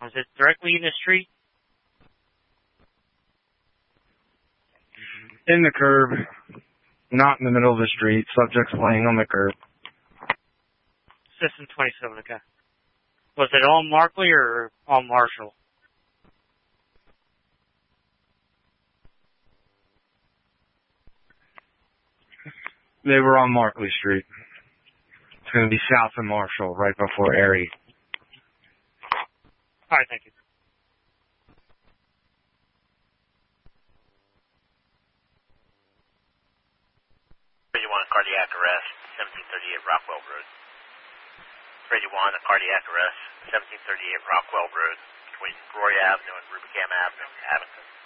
Was it directly in the street? In the curb. Not in the middle of the street. Subjects laying on the curb. System 27, okay. Was it on Markley or on Marshall? They were on Markley Street. It's going to be south of Marshall, right before Erie. All right, thank you. You want a cardiac arrest, 1738 Rockwell Road. Grade 1, a cardiac arrest, 1738 Rockwell Road, between Roy Avenue and Rubicam Avenue, Abington.